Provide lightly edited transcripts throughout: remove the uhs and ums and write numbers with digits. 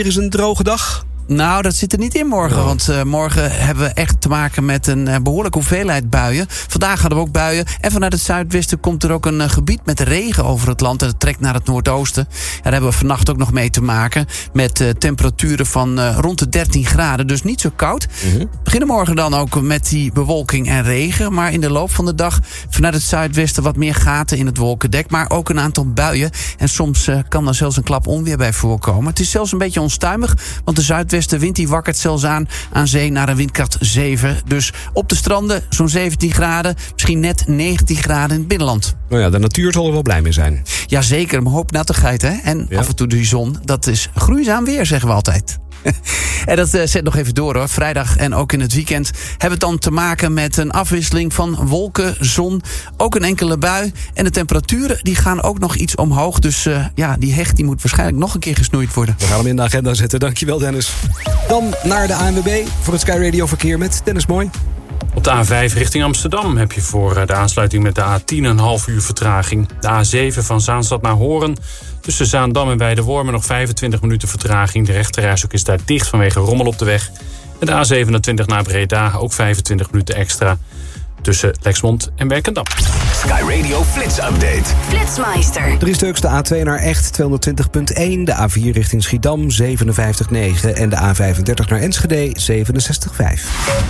is een droge dag. Nou, dat zit er niet in morgen. Want morgen hebben we echt te maken met een behoorlijke hoeveelheid buien. Vandaag hadden we ook buien. En vanuit het zuidwesten komt er ook een gebied met regen over het land. En dat trekt naar het noordoosten. Ja, daar hebben we vannacht ook nog mee te maken. Met temperaturen van rond de 13 graden. Dus niet zo koud. We beginnen morgen dan ook met die bewolking en regen. Maar in de loop van de dag vanuit het zuidwesten wat meer gaten in het wolkendek. Maar ook een aantal buien. En soms kan er zelfs een klap onweer bij voorkomen. Het is zelfs een beetje onstuimig. Want de zuidwestenwind die wakkert zelfs aan zee naar een windkracht 7. Dus op de stranden zo'n 17 graden. Misschien net 19 graden in het binnenland. Nou ja, de natuur zal er wel blij mee zijn. Jazeker, een hoop nattigheid. Hè? En af en toe de zon. Dat is groeizaam weer, zeggen we altijd. En dat zet nog even door hoor. Vrijdag en ook in het weekend hebben we het dan te maken met een afwisseling van wolken, zon, ook een enkele bui. En de temperaturen die gaan ook nog iets omhoog. Dus die hecht die moet waarschijnlijk nog een keer gesnoeid worden. We gaan hem in de agenda zetten. Dankjewel Dennis. Dan naar de ANWB voor het Sky Radio verkeer met Dennis Mooi. Op de A5 richting Amsterdam heb je voor de aansluiting met de A10 een half uur vertraging. De A7 van Zaanstad naar Hoorn. Tussen Zaandam en Weidewormen nog 25 minuten vertraging. De rechterrijstrook is daar dicht vanwege rommel op de weg. En de A27 naar Breda ook 25 minuten extra. Tussen Lexmond en Werkendam. Sky Radio Flits Update. Flitsmeister. 3 stuks, de A2 naar Echt 220.1, de A4 richting Schiedam 57.9 en de A35 naar Enschede 67.5.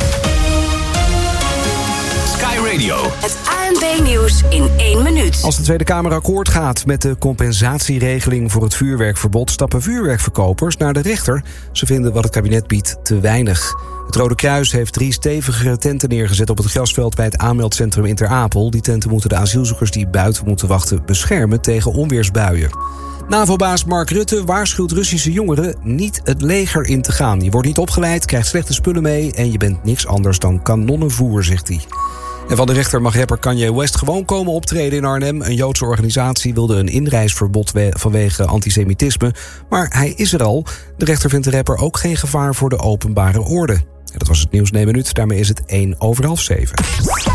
Sky Radio. Het ANB-nieuws in 1 minuut. Als de Tweede Kamer akkoord gaat met de compensatieregeling voor het vuurwerkverbod, stappen vuurwerkverkopers naar de rechter. Ze vinden wat het kabinet biedt te weinig. Het Rode Kruis heeft 3 stevige tenten neergezet op het grasveld bij het aanmeldcentrum in Ter Apel. Die tenten moeten de asielzoekers die buiten moeten wachten beschermen tegen onweersbuien. NAVO-baas Mark Rutte waarschuwt Russische jongeren niet het leger in te gaan. Je wordt niet opgeleid, krijgt slechte spullen mee en je bent niks anders dan kanonnenvoer, zegt hij. En van de rechter mag rapper Kanye West gewoon komen optreden in Arnhem. Een Joodse organisatie wilde een inreisverbod vanwege antisemitisme. Maar hij is er al. De rechter vindt de rapper ook geen gevaar voor de openbare orde. En dat was het nieuws in 1 minuut. Daarmee is het 7:01.